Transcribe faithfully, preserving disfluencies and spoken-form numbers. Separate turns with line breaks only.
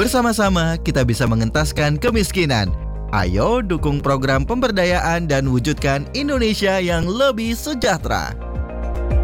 Bersama-sama kita bisa mengentaskan kemiskinan. Ayo dukung program pemberdayaan dan wujudkan Indonesia yang lebih sejahtera.